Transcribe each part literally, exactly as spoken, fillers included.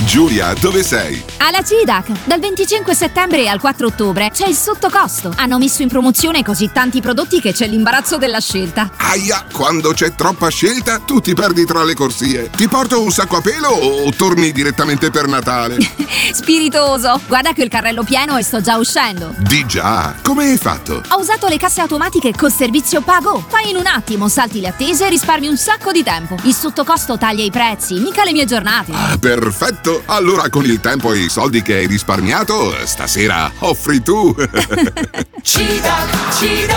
Giulia, dove sei? Alla C I D A C, dal venticinque settembre al quattro ottobre c'è il sottocosto. Hanno messo in promozione così tanti prodotti che c'è l'imbarazzo della scelta. Aia, quando c'è troppa scelta, tu ti perdi tra le corsie. Ti porto un sacco a pelo o torni direttamente per Natale? Spiritoso! Guarda che ho il carrello pieno e sto già uscendo. Di già, come hai fatto? Ho usato le casse automatiche col servizio Pago. Fai in un attimo, salti le attese e risparmi un sacco di tempo. Il sottocosto taglia i prezzi, mica le mie giornate. Ah, perfetto! Allora con il tempo e i soldi che hai risparmiato, stasera offri tu! C I D A C, C I D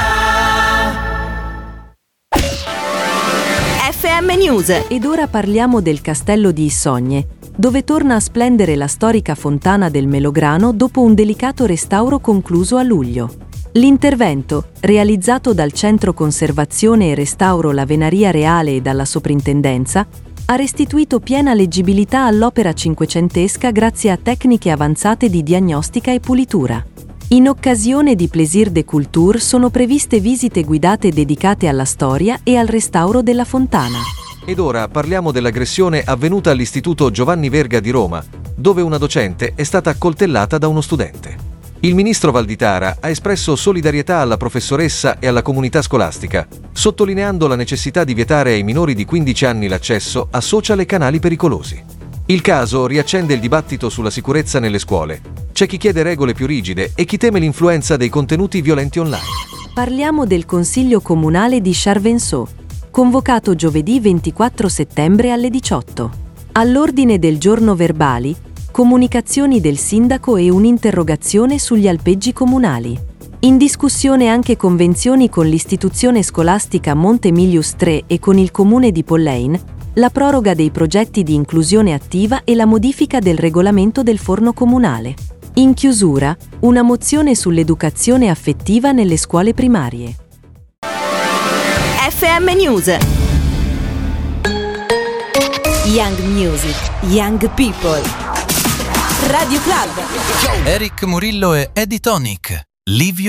A C. F M News. Ed ora parliamo del castello di Issogne, dove torna a splendere la storica fontana del Melograno dopo un delicato restauro concluso a luglio. L'intervento, realizzato dal Centro Conservazione e Restauro La Venaria Reale e dalla Soprintendenza, ha restituito piena leggibilità all'opera cinquecentesca grazie a tecniche avanzate di diagnostica e pulitura. In occasione di Plaisir de Culture sono previste visite guidate dedicate alla storia e al restauro della fontana. Ed ora parliamo dell'aggressione avvenuta all'Istituto Giovanni Verga di Roma, dove una docente è stata accoltellata da uno studente. Il ministro Valditara ha espresso solidarietà alla professoressa e alla comunità scolastica, sottolineando la necessità di vietare ai minori di quindici anni l'accesso a social e canali pericolosi. Il caso riaccende il dibattito sulla sicurezza nelle scuole. C'è chi chiede regole più rigide e chi teme l'influenza dei contenuti violenti online. Parliamo del Consiglio Comunale di Charvenceaux, convocato giovedì ventiquattro settembre alle diciotto. All'ordine del giorno verbali, comunicazioni del sindaco e un'interrogazione sugli alpeggi comunali. In discussione anche convenzioni con l'istituzione scolastica Monte Emilius tre e con il comune di Pollein, la proroga dei progetti di inclusione attiva e la modifica del regolamento del forno comunale. In chiusura, una mozione sull'educazione affettiva nelle scuole primarie. F M News. Young Music, Young People. Radio Club. Eric Murillo e Eddie Tonic. Livio